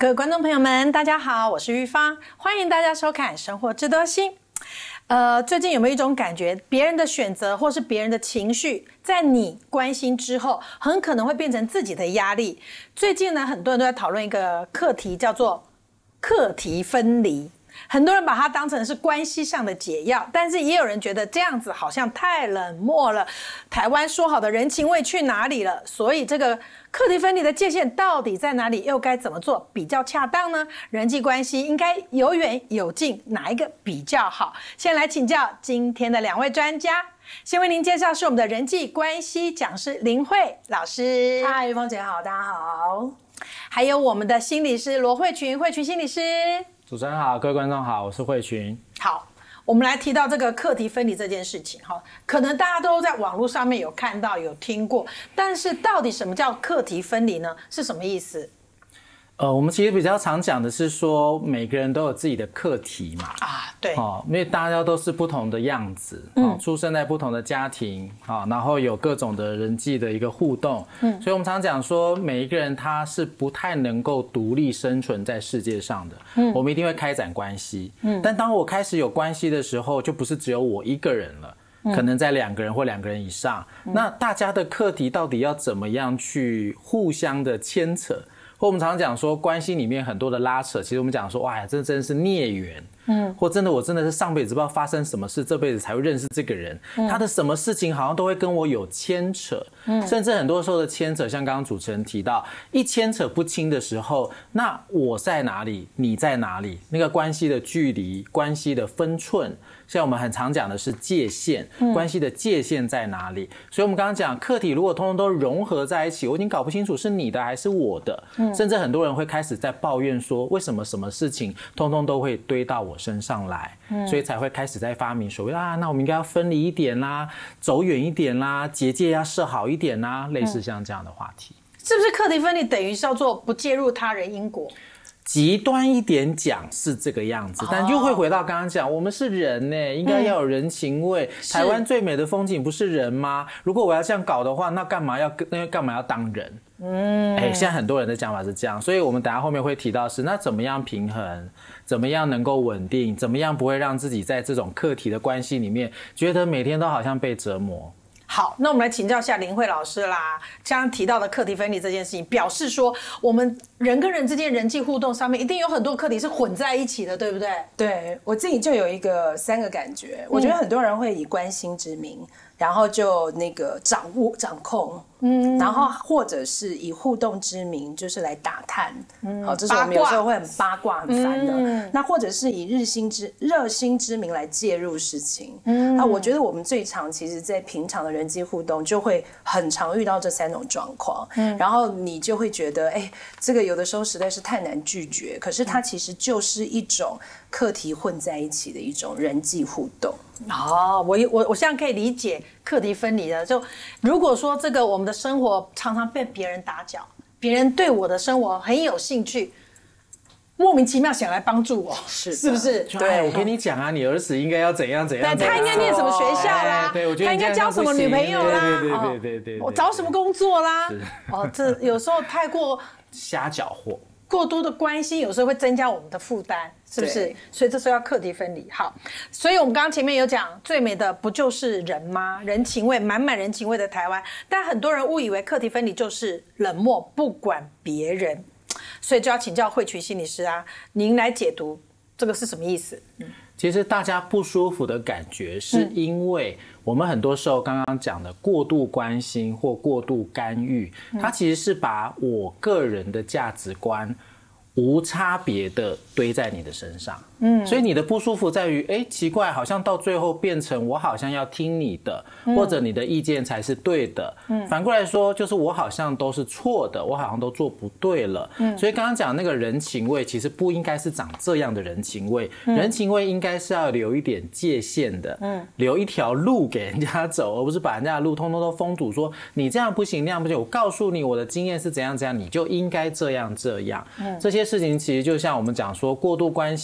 各位观众朋友们，大家好，我是玉芳，欢迎大家收看《生活知多心》。最近有没有一种感觉，别人的选择或是别人的情绪，在你关心之后，很可能会变成自己的压力？最近呢，很多人都在讨论一个课题，叫做课题分离。很多人把它当成是关系上的解药，但是也有人觉得这样子好像太冷漠了。台湾说好的人情味去哪里了？所以这个课题分离的界限到底在哪里？又该怎么做比较恰当呢？人际关系应该有远有近，哪一个比较好？先来请教今天的两位专家。先为您介绍是我们的人际关系讲师林慧老师。 嗨，玉芳姐好，大家好。 还有我们的心理师罗慧群，慧群心理师。 主持人好，各位观众好，我是慧群。 好，我们来提到这个课题分离这件事情哈，可能大家都在网络上面有看到、有听过，但是到底什么叫课题分离呢？是什么意思？ 我们其实比较常讲的是说，每个人都有自己的课题嘛。 对， 因为大家都是不同的样子，出生在不同的家庭，然后有各种的人际的一个互动，所以我们常讲说，每一个人他是不太能够独立生存在世界上的，我们一定会开展关系，但当我开始有关系的时候，就不是只有我一个人了。可能在2个人或2个人以上，那大家的课题到底要怎么样去互相的牵扯？或我们常讲说，关系里面很多的拉扯，其实我们讲说，哇呀，这真的是孽缘，或真的我真的是上辈子不知道发生什么事，这辈子才会认识这个人，他的什么事情好像都会跟我有牵扯，甚至很多时候的牵扯，像刚刚主持人提到，一牵扯不清的时候，那我在哪里，你在哪里，那个关系的距离，关系的分寸，像我们很常讲的是界限，关系的界限在哪里？所以我们刚刚讲课题如果通通都融合在一起，我已经搞不清楚是你的还是我的，甚至很多人会开始在抱怨说，为什么什么事情通通都会堆到我身上来，所以才会开始在发明所谓那我们应该要分离一点啦，走远一点啦，结界要设好一点啦，类似像这样的话题。 是不是课题分离等于叫做不介入他人因果？ 极端一点讲是这个样子，但又会回到刚刚讲，我们是人呢，应该要有人情味。台湾最美的风景不是人吗？如果我要这样搞的话，那干嘛要当人？现在很多人的讲法是这样，所以我们等一下后面会提到是那怎么样平衡，怎么样能够稳定，怎么样不会让自己在这种课题的关系里面觉得每天都好像被折磨。 好，那我们来请教一下林慧老师啦。刚刚提到的课题分离这件事情，表示说我们人跟人之间人际互动上面一定有很多课题是混在一起的，对不对？ 对，我自己就有3个感觉，我觉得很多人会以关心之名，然后就那个掌控，然后或者是以互动之名，就是来打探，好，这是我们有时候会很八卦、很烦的。那或者是以热心之名来介入事情。那我觉得我们最常其实在平常的人际互动就会很常遇到这3种状况，然后你就会觉得，这个有的时候实在是太难拒绝，可是它其实就是一种课题混在一起的一种人际互动。 我现在可以理解课题分离了。就如果说这个我们的生活常常被别人打搅，别人对我的生活很有兴趣，莫名其妙想来帮助我，是不是？ 对，我跟你讲啊，你儿子应该要怎样怎样， 对，他应该念什么学校啦？ 对，我觉得他应该交什么女朋友啦？ 对， 我找什么工作啦？这有时候太过瞎搅和。 过多的关心有时候会增加我们的负担，是不是？所以这时候要课题分离。好，所以我们刚刚前面有讲，最美的不就是人吗？人情味满满人情味的台湾，但很多人误以为课题分离就是冷漠，不管别人，所以就要请教慧群心理师啊，您来解读这个是什么意思？ 其实大家不舒服的感觉，是因为我们很多时候刚刚讲的过度关心或过度干预，它其实是把我个人的价值观无差别的堆在你的身上。所以你的不舒服在于，奇怪，好像到最后变成我好像要听你的，或者你的意见才是对的。反过来说，就是我好像都是错的，我好像都做不对了。所以刚刚讲那个人情味，其实不应该是长这样的人情味。人情味应该是要留一点界限的，留一条路给人家走，而不是把人家的路通通都封堵，说你这样不行，那样不行。我告诉你我的经验是怎样怎样，你就应该这样这样。这些事情其实就像我们讲说过度关心，或我们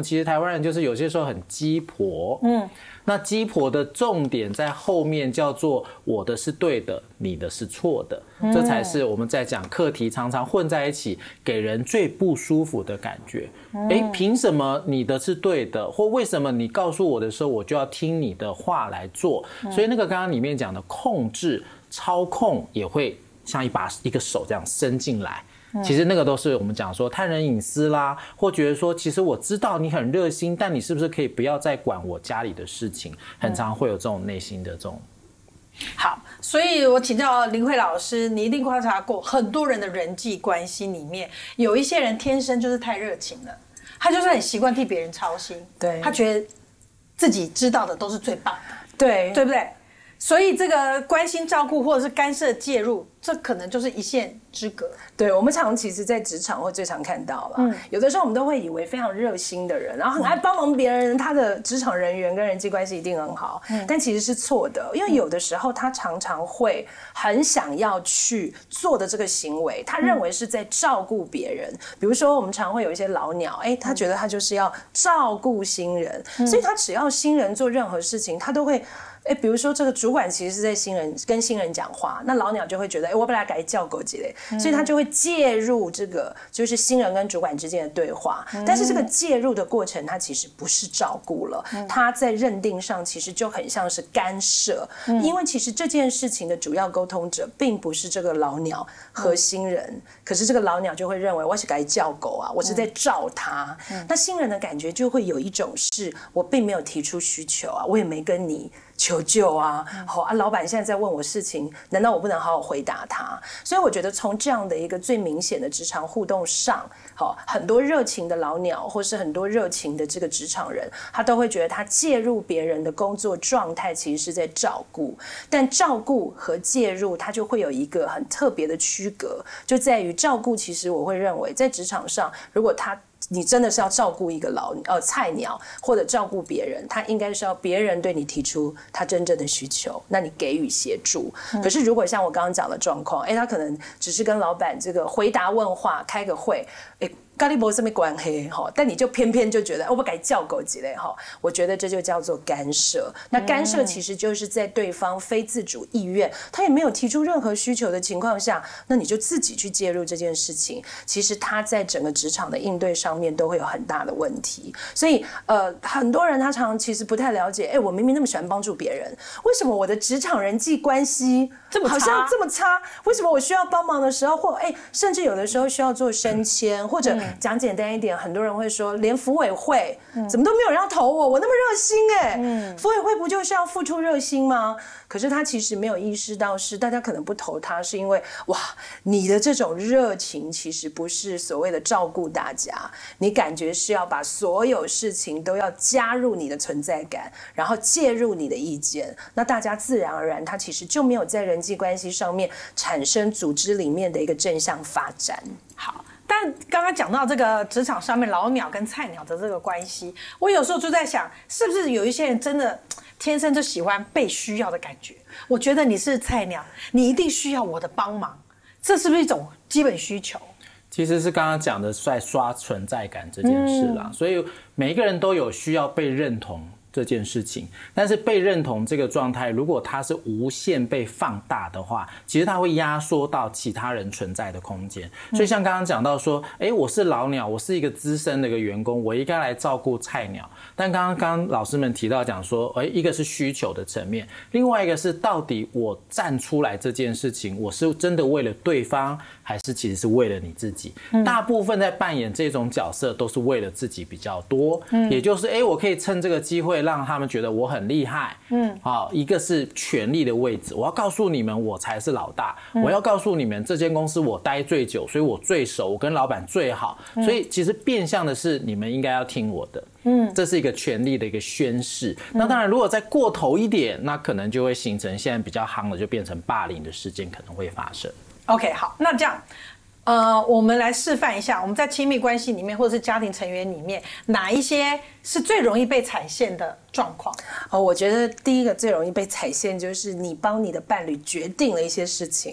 其实台湾人就是有些时候很鸡婆，那鸡婆的重点在后面叫做我的是对的，你的是错的，这才是我们在讲课题常常混在一起，给人最不舒服的感觉。凭什么你的是对的，或为什么你告诉我的时候，我就要听你的话来做？所以那个刚刚里面讲的控制、操控，也会像一个手这样伸进来。其实那个都是我们讲说探人隐私啦，或觉得说其实我知道你很热心，但你是不是可以不要再管我家里的事情？很常会有这种内心的这种。 好，所以我请教林慧老师，你一定观察过很多人的人际关系里面，有一些人天生就是太热情了，他就是很习惯替别人操心， 对， 他觉得自己知道的都是最棒的， 对， 对不对？所以这个关心照顾或者是干涉介入，这可能就是一线之隔。 对，我们其实在职场会最常看到了，有的时候我们都会以为非常热心的人，然后很爱帮忙别人，他的职场人缘跟人际关系一定很好，但其实是错的，因为有的时候他常常会很想要去做的这个行为，他认为是在照顾别人。比如说我们常会有一些老鸟，他觉得他就是要照顾新人，所以他只要新人做任何事情，他都会。比如说这个主管其实是在跟新人讲话，那老鸟就会觉得，我本来改叫狗之类，所以他就会介入这个就是新人跟主管之间的对话。但是这个介入的过程，它其实不是照顾了，他在认定上其实就很像是干涉，因为其实这件事情的主要沟通者并不是这个老鸟和新人，可是这个老鸟就会认为我是改叫狗啊，我是在照他。那新人的感觉就会有一种是我并没有提出需求啊，我也没跟你求救啊，老板现在在问我事情，难道我不能好好回答他？所以我觉得从这样的一个最明显的职场互动上，很多热情的老鸟或是很多热情的这个职场人，他都会觉得他介入别人的工作状态其实是在照顾，但照顾和介入它就会有一个很特别的区隔，就在于照顾其实我会认为在职场上，如果你真的是要照顾一个菜鸟或者照顾别人，他应该是要别人对你提出他真正的需求，那你给予协助。可是如果像我刚刚讲的状况，他可能只是跟老板这个回答问话开个会，跟你没什么关系，但你就偏偏就觉得我不该叫狗之类，我觉得这就叫做干涉。那干涉其实就是在对方非自主意愿，他也没有提出任何需求的情况下，那你就自己去介入这件事情，其实他在整个职场的应对上面都会有很大的问题。所以很多人他常常其实不太了解，我明明那么喜欢帮助别人，为什么我的职场人际关系好像这么差？为什么我需要帮忙的时候，或甚至有的时候需要做升迁，或者讲简单一点，很多人会说，连福委会怎么都没有人要投我那么热心福委会不就是要付出热心吗？可是他其实没有意识到是大家可能不投他，是因为你的这种热情其实不是所谓的照顾大家，你感觉是要把所有事情都要加入你的存在感，然后介入你的意见，那大家自然而然他其实就没有在人际关系上面产生组织里面的一个正向发展。 好，但刚刚讲到这个职场上面老鸟跟菜鸟的这个关系，我有时候就在想，是不是有一些人真的天生就喜欢被需要的感觉？我觉得你是菜鸟，你一定需要我的帮忙，这是不是一种基本需求？ 其实是刚刚讲的在刷存在感这件事啦，所以每一个人都有需要被认同这件事情，但是被认同这个状态，如果它是无限被放大的话，其实它会压缩到其他人存在的空间。所以像刚刚讲到说，我是老鸟，我是一个资深的一个员工，我应该来照顾菜鸟。但刚刚老师们提到讲说，一个是需求的层面，另外一个是到底我站出来这件事情，我是真的为了对方，还是其实是为了你自己？大部分在扮演这种角色都是为了自己比较多，也就是我可以趁这个机会让他们觉得我很厉害，一个是权力的位置，我要告诉你们我才是老大，我要告诉你们这间公司我待最久，所以我最熟，我跟老板最好，所以其实变相的是你们应该要听我的，这是一个权力的一个宣示。那当然如果再过头一点，那可能就会形成现在比较夯的，就变成霸凌的事件可能会发生。 OK， 好，那这样我们来示范一下，我们在亲密关系里面或者是家庭成员里面，哪一些是最容易被踩线的状况？ 我觉得第一个最容易被踩线就是你帮你的伴侣决定了一些事情，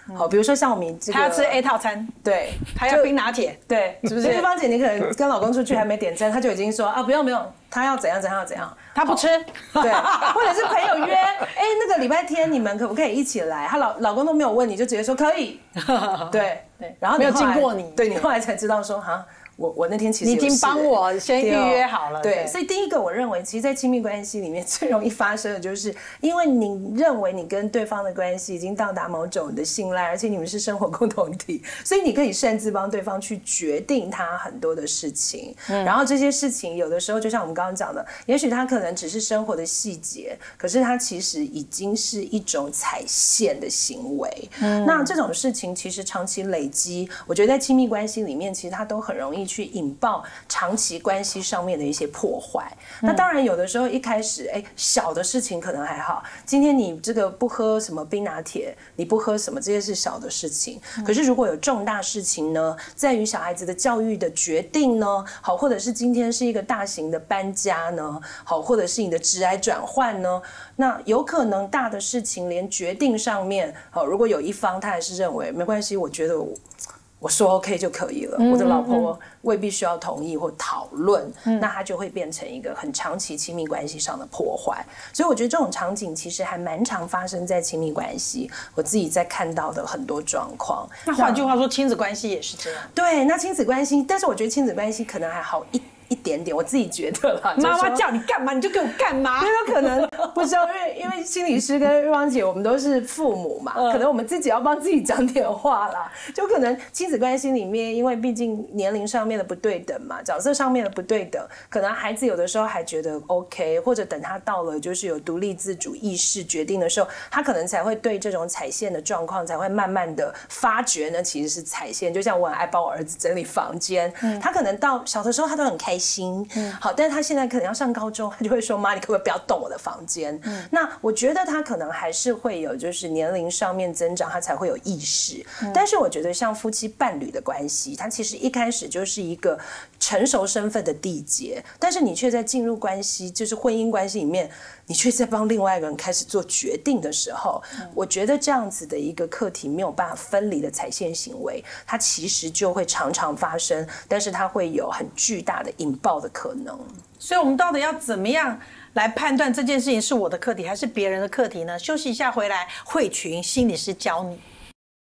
好，比如说像我们这个， 他要吃 A 套餐， 对， 他要冰拿铁， 对， 是不是？ 玉芳姐，你可能跟老公出去还没点餐，他就已经说啊，不用，他要怎样， 他不吃， 对，或者是朋友约，那个礼拜天你们可不可以一起来？她老公都没有问你就直接说可以，对，然后没有经过你， 对你后来才知道说哈。我那天其实你已经帮我先预约好了， 对，所以第一个我认为，其实，在亲密关系里面最容易发生的就是，因为你认为你跟对方的关系已经到达某种的信赖，而且你们是生活共同体，所以你可以擅自帮对方去决定他很多的事情，然后这些事情有的时候就像我们刚刚讲的，也许他可能只是生活的细节，可是他其实已经是一种踩线的行为。那这种事情其实长期累积，我觉得在亲密关系里面，其实它都很容易去引爆长期关系上面的一些破坏。那当然有的时候一开始小的事情可能还好，今天你这个不喝什么冰拿铁，你不喝什么，这些是小的事情。可是如果有重大事情呢，在于小孩子的教育的决定呢，好，或者是今天是一个大型的搬家呢，好，或者是你的职涯转换呢，那有可能大的事情连决定上面，好，如果有一方他还是认为没关系，我觉得我说 OK 就可以了，我的老婆未必需要同意或讨论，那它就会变成一个很长期亲密关系上的破坏。所以我觉得这种场景其实还蛮常发生在亲密关系，我自己在看到的很多状况。 那换句话说，亲子关系也是这样。 对，那亲子关系，但是我觉得亲子关系可能还好一点点，我自己觉得啦。 妈妈叫你干嘛，你就给我干嘛。 因为可能不知道，因为心理师跟玉芳姐，我们都是父母嘛，可能我们自己要帮自己讲点话啦。就可能亲子关系里面，因为毕竟年龄上面的不对等嘛，角色上面的不对等，可能孩子有的时候还觉得 OK， 或者等他到了就是有独立自主意识决定的时候，他可能才会对这种踩线的状况才会慢慢的发觉呢，其实是踩线。就像我很爱帮我儿子整理房间，他可能到小的时候他都很开心，好，但是他现在可能要上高中，他就会说妈，你可不可以不要动我的房间？那我觉得他可能还是会有，就是年龄上面增长，他才会有意识。但是我觉得像夫妻伴侣的关系，它其实一开始就是一个成熟身份的缔结，但是你却在进入关系，就是婚姻关系里面，你却在帮另外一个人开始做决定的时候，我觉得这样子的一个课题没有办法分离的踩线行为，它其实就会常常发生，但是它会有很巨大的引爆的可能。 所以我们到底要怎么样来判断这件事情是我的课题还是别人的课题呢？休息一下回来，慧群心理师教你。